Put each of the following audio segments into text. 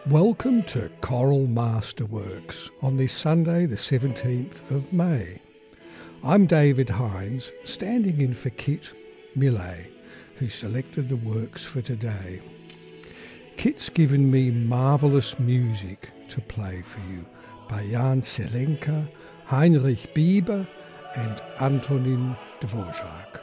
Welcome to Choral Masterworks on this Sunday the 17th of May. I'm David Hines, standing in for Kit Millet, who selected the works for today. Kit's given me marvellous music to play for you by Jan Zelenka, Heinrich Bieber and Antonin Dvorak.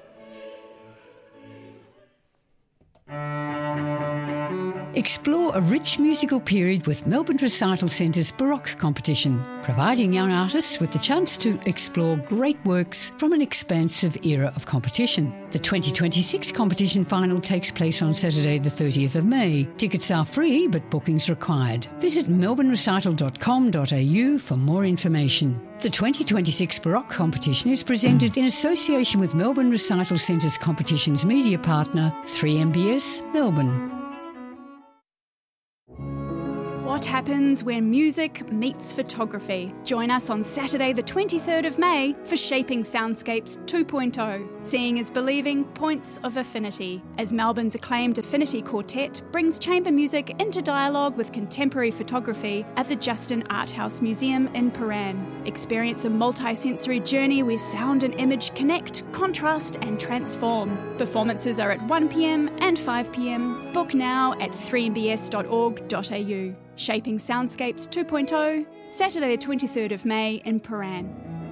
Explore a rich musical period with Melbourne Recital Centre's Baroque competition, providing young artists with the chance to explore great works from an expansive era of competition. The 2026 competition final takes place on Saturday the 30th of May. Tickets are free, but bookings required. Visit melbournerecital.com.au for more information. The 2026 Baroque competition is presented in association with Melbourne Recital Centre's competition's media partner, 3MBS Melbourne. What happens when music meets photography? Join us on Saturday the 23rd of May for Shaping Soundscapes 2.0, Seeing is Believing Points of Affinity, as Melbourne's acclaimed Affinity Quartet brings chamber music into dialogue with contemporary photography at the Justin Art House Museum in Paran. Experience a multi-sensory journey where sound and image connect, contrast and transform. Performances are at 1pm and 5pm. Book now at 3mbs.org.au. Shaping Soundscapes 2.0, Saturday the 23rd of May in Paran.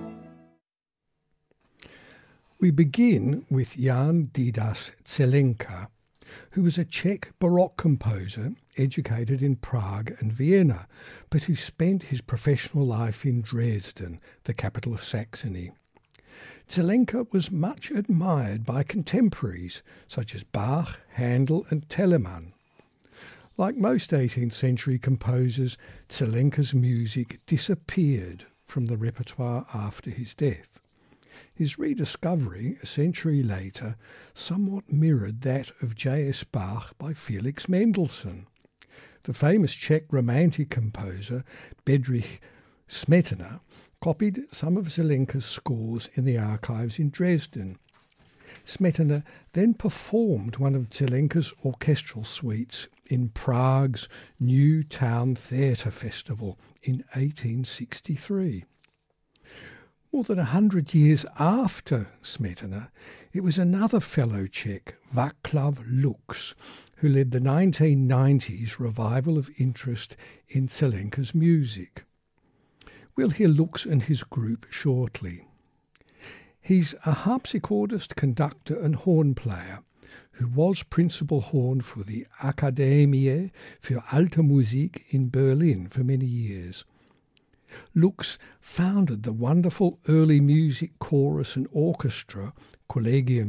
We begin with Jan Didas Zelenka, who was a Czech Baroque composer educated in Prague and Vienna, but who spent his professional life in Dresden, the capital of Saxony. Zelenka was much admired by contemporaries such as Bach, Handel and Telemann. Like most 18th century composers, Zelenka's music disappeared from the repertoire after his death. His rediscovery, a century later, somewhat mirrored that of J.S. Bach by Felix Mendelssohn. The famous Czech Romantic composer Bedřich Smetana copied some of Zelenka's scores in the archives in Dresden. Smetana then performed one of Zelenka's orchestral suites in Prague's New Town Theatre Festival in 1863. More than 100 years after Smetana, it was another fellow Czech, Václav Lux, who led the 1990s revival of interest in Zelenka's music. We'll hear Lux and his group shortly. He's a harpsichordist, conductor and horn player who was principal horn for the Akademie für Alte Musik in Berlin for many years. Lux founded the wonderful early music chorus and orchestra, Collegium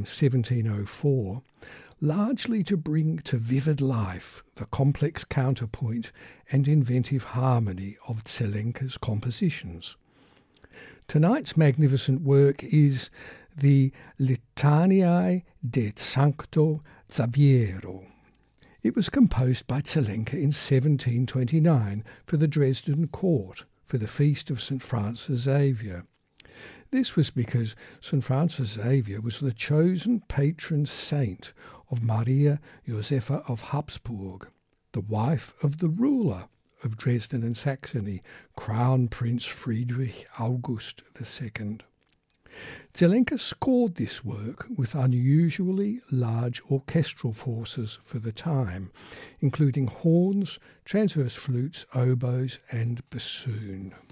1704, largely to bring to vivid life the complex counterpoint and inventive harmony of Zelenka's compositions. Tonight's magnificent work is the Litaniae de Sancto Xaviero. It was composed by Zelenka in 1729 for the Dresden court for the feast of St. Francis Xavier. This was because St. Francis Xavier was the chosen patron saint of Maria Josepha of Habsburg, the wife of the ruler of Dresden and Saxony, Crown Prince Friedrich August II. Zelenka scored this work with unusually large orchestral forces for the time, including horns, transverse flutes, oboes and bassoon.